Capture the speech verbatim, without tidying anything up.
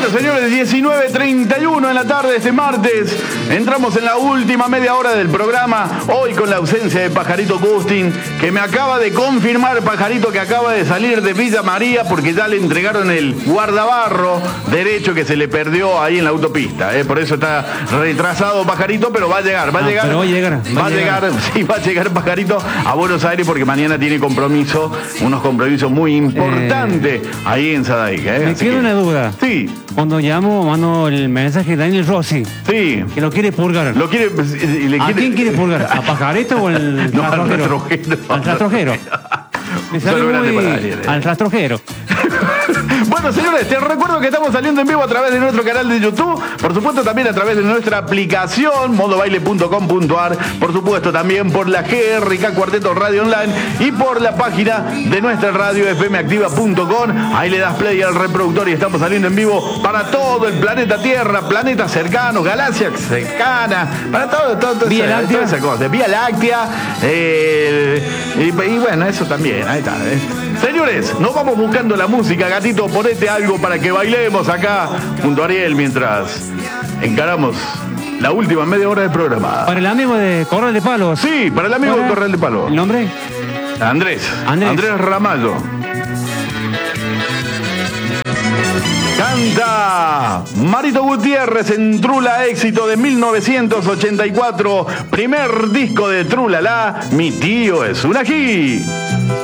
Bueno, señores, diecinueve treinta y uno en la tarde de este martes. Entramos en la última media hora del programa. Hoy con la ausencia de Pajarito Costin, que me acaba de confirmar, Pajarito, que acaba de salir de Villa María porque ya le entregaron el guardabarro derecho que se le perdió ahí en la autopista. ¿eh? Por eso está retrasado Pajarito, pero va a llegar, va a ah, llegar. Pero va a llegar. Va, va a llegar, llegar, sí, va a llegar Pajarito a Buenos Aires porque mañana tiene compromiso, unos compromisos muy importantes eh, ahí en Sadaica. ¿eh? Me queda una duda. Sí. Cuando llamo, mando el mensaje de Daniel Rossi. Sí. Que lo quiere purgar. Lo quiere, le ¿A quiere... quién quiere purgar? ¿A Pajarito o al no, rastrojero? Al rastrojero. Al rastrojero. Me sale muy... Al rastrojero. Bueno, señores, te recuerdo que estamos saliendo en vivo a través de nuestro canal de YouTube, por supuesto también a través de nuestra aplicación modo baile punto com punto a r, por supuesto también por la G R K Cuarteto Radio Online y por la página de nuestra radio f m activa punto com. Ahí le das play al reproductor y estamos saliendo en vivo para todo el planeta Tierra, planetas cercanos, galaxias cercanas, para todo, todo, todo Vía esa, Láctea. toda esa cosa. Vía Láctea, eh, y, y bueno, eso también, ahí está. ¿eh? Señores, nos vamos buscando la música. Gatito, ponete algo para que bailemos acá junto a Ariel mientras encaramos la última media hora del programa. Para el amigo de Corral de Palos. Sí, para el amigo de Corral de Palos. ¿El nombre? Andrés. Andrés. Andrés Ramallo. Canta Marito Gutiérrez en Trula Éxito de mil novecientos ochenta y cuatro. Primer disco de Trula La. Mi tío es un ají.